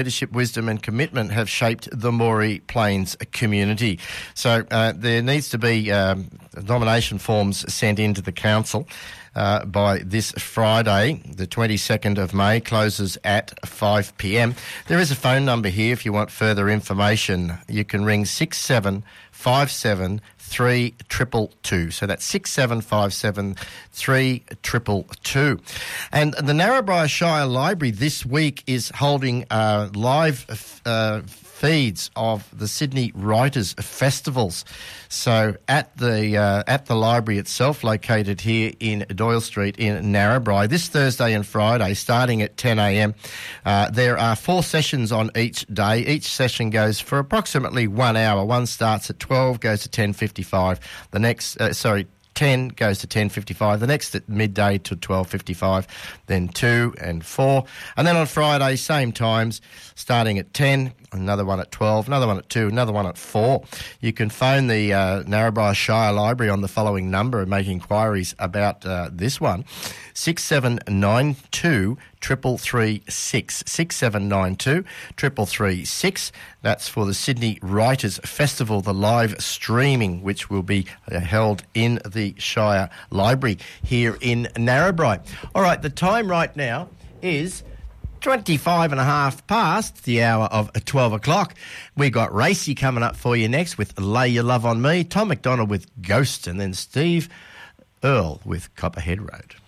leadership, wisdom and commitment have shaped the Moree Plains community. So there needs to be nomination forms sent into the council by this Friday, the 22nd of May, closes at 5 p.m. There is a phone number here if you want further information. You can ring 6757 3222. So that's 6757 3222. And the Narrabri Shire Library this week is holding live feeds of the Sydney Writers Festivals. So at the library itself, located here in Doyle Street in Narrabri, this Thursday and Friday, starting at 10 a.m. There are 4 sessions on each day. Each session goes for approximately 1 hour. One starts at 12, goes to 10:55. The next, 10 goes to 10:55, the next at midday to 12:55, then 2 and 4. And then on Friday, same times, starting at 10, another one at 12, another one at 2, another one at 4. You can phone the Narrabri Shire Library on the following number and make inquiries about this one, 6792 3336, 6792 3336. That's for the Sydney Writers Festival, the live streaming, which will be held in the Shire Library here in Narrabri. All right, the time right now is 25 and a half past the hour of 12 o'clock. We got Racy coming up for you next with Lay Your Love on Me, Tom McDonald with Ghost, and then Steve Earle with Copperhead Road.